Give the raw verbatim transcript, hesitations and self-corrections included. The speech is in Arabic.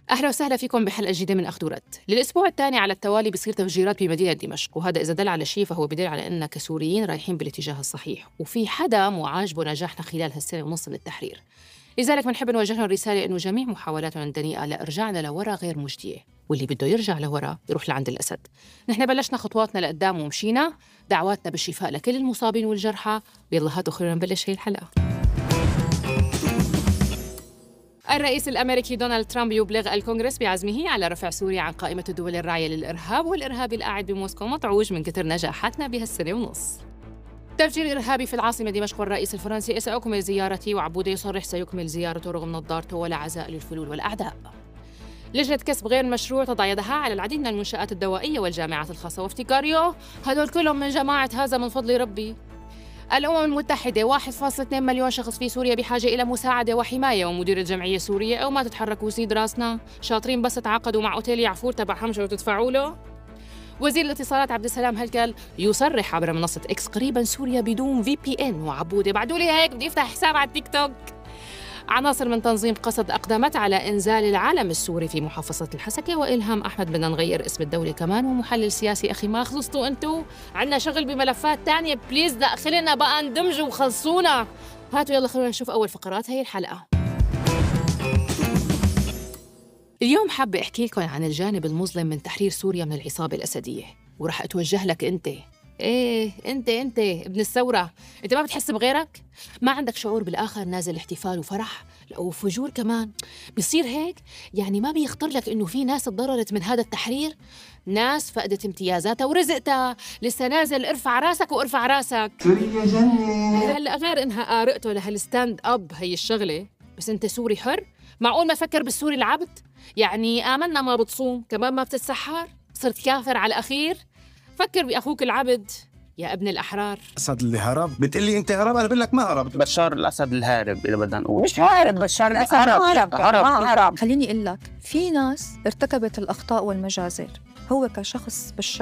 أهلا وسهلا فيكم بحلقة جديدة من أخذ ورد. للأسبوع الثاني على التوالي بصير تفجيرات بمدينة دمشق، وهذا إذا دل على شيء فهو بدل على أننا كسوريين رايحين بالاتجاه الصحيح، وفي حدا مو عاجبه نجاحنا خلال هالسنة ونص من التحرير. لذلك بنحب نوجه لهم رسالة إنه جميع محاولاتنا الدنيئة لإرجاعنا لورا غير مجدية، واللي بده يرجع لورا يروح لعند الأسد. نحن بلشنا خطواتنا لقدام ومشينا، دعواتنا بالشفاء لكل المصابين والجرحى. يلا هاتوا خلينا نبلش هي الحلقة. الرئيس الأمريكي دونالد ترامب يبلغ الكونغرس بعزمه على رفع سوريا عن قائمة الدول الراعية للإرهاب، والإرهابي القاعد بموسكو مطعوج من كثر نجاحاتنا بهالسنة ونص. تفجير إرهابي في العاصمة دمشق، والرئيس الفرنسي سيكمل زيارتي، وعبودة يصرح سيكمل زيارته رغم نظارته ولا عزاء للفلول والأعداء. لجنة كسب غير مشروع تضع يدها على العديد من المنشآت الدوائية والجامعات الخاصة، وافتكاريو هدول كلهم من جماعة هذا من فضل ربي. الأمم المتحدة، واحد فاصلة اثنين مليون شخص في سوريا بحاجة إلى مساعدة وحماية، ومدير الجمعية السورية أو ما تتحركوا سيد راسنا، شاطرين بس تعاقدوا مع أوتيل يعفور تبع حمشة وتدفعوا له. وزير الاتصالات عبد السلام هلكل يصرح عبر منصة إكس قريبا سوريا بدون في بي إن، وعبودة بعدوا لي هيك بدي أفتح حساب على التيك توك. عناصر من تنظيم قسد أقدمت على إنزال العلم السوري في محافظة الحسكة، وإلهام أحمد بدنا نغير اسم الدولة كمان، ومحلل سياسي أخي ما خلصتوا أنتوا، عنا شغل بملفات تانية، بليز دخلنا بقى ندمجوا وخلصونا. هاتوا يلا خلونا نشوف أول فقرات هي الحلقة. اليوم حابة أحكي لكم عن الجانب المظلم من تحرير سوريا من العصابة الأسدية، ورح أتوجه لك أنت. إيه أنت أنت ابن الثورة، أنت ما بتحس بغيرك؟ ما عندك شعور بالآخر نازل احتفال وفرح؟ لا وفجور كمان بيصير هيك؟ يعني ما بيخطر لك إنه في ناس تضررت من هذا التحرير؟ ناس فقدت امتيازاتها ورزقتها، لسه نازل ارفع راسك وارفع راسك. سوريا جنة. هلا غير إنها قارئته لهالستاند أب هي الشغلة، بس أنت سوري حر؟ معقول ما تفكر بالسوري العبد؟ يعني آمنا ما بتصوم كمان ما بتتسحر؟ صرت كافر على الأخير؟ فكر بأخوك العبد يا ابن الأحرار. الأسد اللي هرب بتقلي أنت هرب، أنا بقول لك ما هرب. بشار الأسد الهارب إذا بدنا نقول. مش هارب بشار الأسد، هرب هرب هرب ما هرب. خليني أقول لك، في ناس ارتكبت الأخطاء والمجازر، هو كشخص بالشخص